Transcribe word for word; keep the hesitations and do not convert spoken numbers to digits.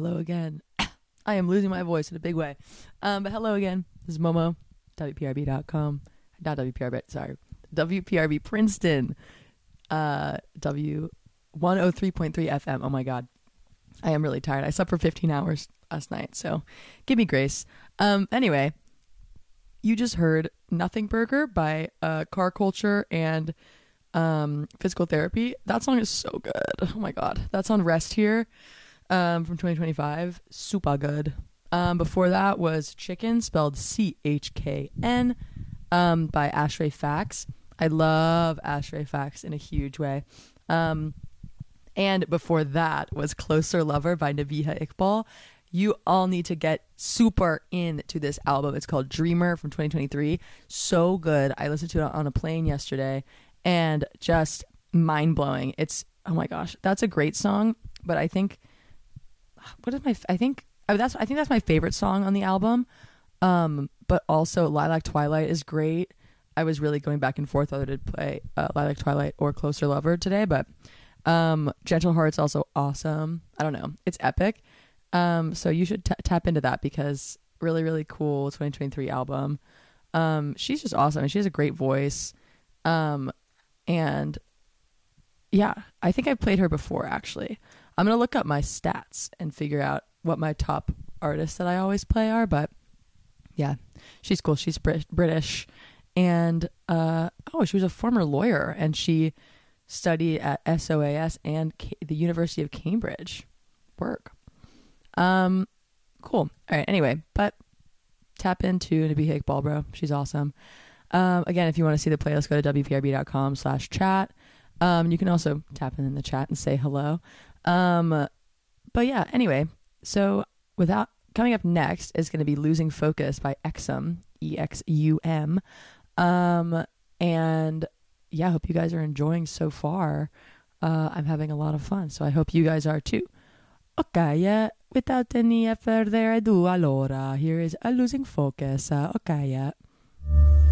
hello again. I am losing my voice in a big way. Um, but hello again. This is Momo, W P R B dot com. Not W P R B, sorry. W P R B Princeton. Uh, W one oh three point three F M. Oh my God. I am really tired. I slept for fifteen hours last night, so give me grace. Um, anyway, you just heard Nothing Burger by uh, Car Culture and um, Physical Therapy. That song is so good. Oh my God. That's on Rest Here um, from twenty twenty-five. Super good. Um, before that was Chicken, spelled C H K N, um, by Ashray Fax. I love Ashray Fax in a huge way. Um, and before that was Closer Lover by Nabiha Iqbal. You all need to get super into this album. It's called Dreamer from twenty twenty-three. So good. I listened to it on a plane yesterday and just mind-blowing. It's, oh my gosh, that's a great song. But I think, what is my, I think, oh, that's, I think that's my favorite song on the album. Um, but also Lilac Twilight is great. I was really going back and forth whether to play uh, Lilac Twilight or Closer Lover today, but um, Gentle Heart's also awesome. I don't know. It's epic. Um, so you should t- tap into that because really, really cool twenty twenty-three album. Um, she's just awesome. She has a great voice. Um, and yeah, I think I've played her before actually. I'm going to look up my stats and figure out what my top artists that I always play are, but yeah, she's cool. She's Brit- British and, uh, oh, she was a former lawyer and she studied at S O A S and K- the University of Cambridge. Work. Um, cool. All right. Anyway, but tap into Nabiha Iqbal, bro. She's awesome. Um, again, if you want to see the playlist, go to W P R B dot com slash chat. Um, you can also tap in in the chat and say hello. Um, but yeah, anyway, so without coming up next is going to be Losing Focus by Exum, E X U M. Um, and yeah, I hope you guys are enjoying so far. Uh, I'm having a lot of fun, so I hope you guys are too. Okay, yeah, without any further ado, allora, here is a Losing Focus. Uh, okay, yeah.